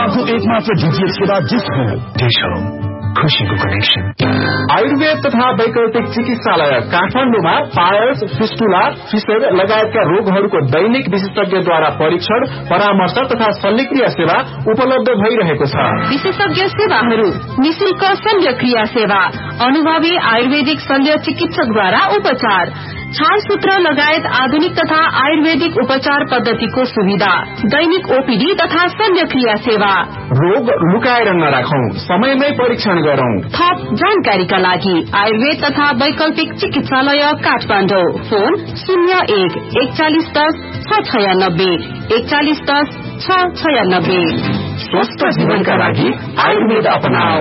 नेपालको एकमात्र DTH सेवा डिश हो खुशीको कनेक्सन। आयुर्वेद तथा वैकल्पिक चिकित्सालय काठमाडौँमा पायल्स, फिस्टुला, फिसर लगायतका रोगहरूको दैनिक विशेषज्ञद्वारा परीक्षण, परामर्श तथा शल्यक्रिया सेवा उपलब्ध भइरहेको छ। विशेषज्ञ सेवाहरू, निशुल्क शल्यक्रिया सेवा, अनुभवी आयुर्वेदिक शल्य चिकित्सकद्वारा उपचार, छालसूत्र लगायत आधुनिक तथा आयुर्वेदिक उपचार पद्धतिको सुविधा, दैनिक ओपीडी तथा शल्यक्रिया सेवा। रोग लुकाएर नराखौं, समयमै परीक्षण गरौं। थप जानकारीका लागि आयुर्वेद तथा वैकल्पिक चिकित्सालय काठमाडौँ, फोन 01 4110 696 4110 696। स्वस्थ जीवनका लागि आयुर्वेद अपनाओ।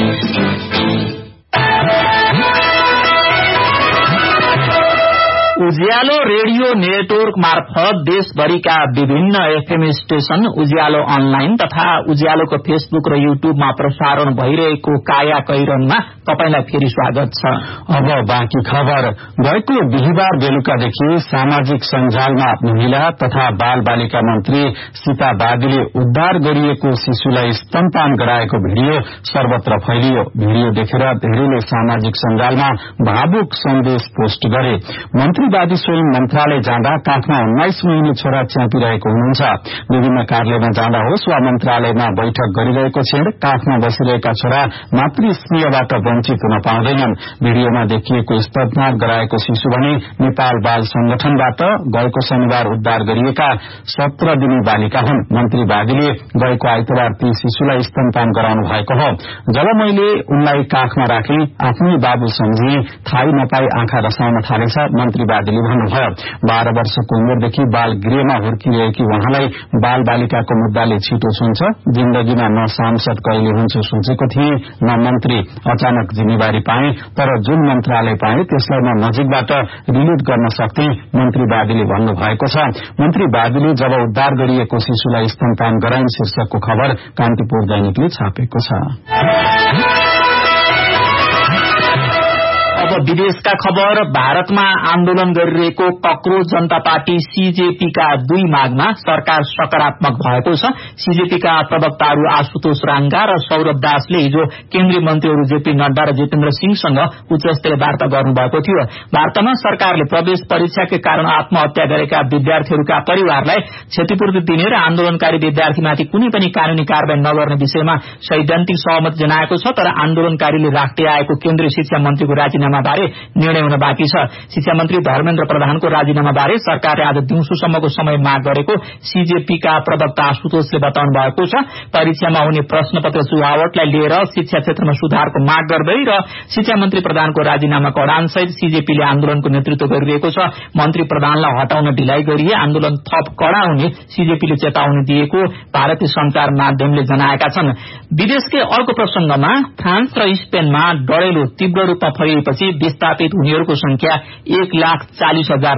उज्यालो रेडियो नेटवर्क मार्फत देशभरिका विभिन्न एफएम स्टेशन, उज्यालो अनलाइन तथा उज्यालोको फेसबुक र युट्युबमा प्रसारण भइरहेको काया कैरनमा तपाईलाई फेरि स्वागत छ। अब बाँकी खबर। गएको बिहिबार बेलुकादेखि सामाजिक सञ्जालमा महिला तथा बाल बालिका मन्त्री सीता बागीले उद्धार गरिएको शिशुलाई स्तनपान गराएको भिडियो सर्वत्र फैलियो। भिडियो देखेर धेरैले सामाजिक सञ्जालमा भावुक सन्देश पोस्ट गरे। मन्त्रीवादी स्वयं मन्त्रालय जाँदा काखमा 19 महिने छोरा च्यापिरहेको हुनुहुन्छ। विभिन्न कार्यालयमा जाँदा होस् वा मन्त्रालयमा बैठक गरिरहेको क्षण काखमा बसिरहेका छोरा मातृ स्नेहबाट वञ्चित हुन पाउँदैनन्। भिडियोमा देखिएको स्तनपान गराएको शिशु भने नेपाल बाल संगठनबाट गएको शनिबार उद्धार गरिएका 17 दिनी बालिका हुन्। मन्त्री बागीले गएको आइतबार ती शिशुलाई स्तनपान गराउनु भएको हो। जब मैले उनलाई काखमा राखे आफ्नै बाबु सम्झिए, थाहै नपाई आँखा रसाउन थालेछ, मन्त्री बागीले भन्नुभयो। 12 वर्षको उमेरदेखि बाल गृहमा हुर्किरहेकी उहाँलाई बाल बालिकाको मुद्दाले छिटो छुन्छ। जिन्दगीमा न सांसद कहिले हुन्छ सोचेको थिए, न मन्त्री। अचानक जिम्मेवारी पाए, तर जुन मन्त्रालय पाए त्यसलाई म नजिकबाट रिलेट गर्न सक्थे, मन्त्री बागीले भन्नुभएको छ। मन्त्री बागीले जब उद्धार गरिएको शिशुलाई स्तनपान गराइन् शीर्षकको खबर कान्तिपुर दैनिकले छापेको छ। अब विदेशका खबर। भारतमा आन्दोलन गरिरहेको कक्रोच जनता पार्टी सीजेपीका 2 मागमा सरकार सकारात्मक भएको छ। सीजेपीका प्रवक्ताहरू आशुतोष राङ्गा र सौरभ दासले हिजो केन्द्रीय मन्त्रीहरू जेपी नड्डा र जितेन्द्र सिंहसँग उच्चस्तरीय वार्ता गर्नुभएको थियो। वार्तामा सरकारले प्रवेश परीक्षाकै कारण आत्महत्या गरेका विद्यार्थीहरूका परिवारलाई क्षतिपूर्ति दिने र आन्दोलनकारी विद्यार्थीमाथि कुनै पनि कानूनी कारवाही नगर्ने विषयमा सैद्धान्तिक सहमति जनाएको छ। तर आन्दोलनकारीले राख्दै आएको केन्द्रीय शिक्षा मन्त्रीको राजीनामा बारे निर्णय हुन बाँकी छ। शिक्षा मन्त्री धर्मेन्द्र प्रधानको राजीनामा बारे सरकारले आज दिउँसोसम्मको समय माग गरेको सीजेपीका प्रवक्ता आशुतोषले बताउनु भएको छ। परीक्षामा हुने प्रश्नपत्र चुहावटलाई लिएर शिक्षा क्षेत्रमा सुधारको माग गर्दै र शिक्षा मन्त्री प्रधानको राजीनामाको अडानसहित सीजेपीले आन्दोलनको नेतृत्व गरिरहेको छ। मन्त्री प्रधानलाई हटाउन ढिलाइ गरिए आन्दोलन थप कड़ा हुने सीजेपीले चेतावनी दिएको भारतीय संचार माध्यमले जनाएका छन्। विदेशकै अर्को प्रसंगमा फ्रान्स र स्पेनमा डढेलो तीव्र रूपमा फैलिएपछि विस्थापित हुनेहरूको संख्या 1,40,000